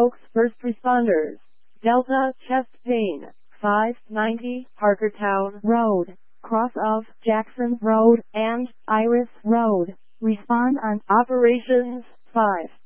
Oaks First Responders. Delta Chest Pain, 590 Parkertown Road, cross of Jackson Road and Iris Road. Respond on Operations 5.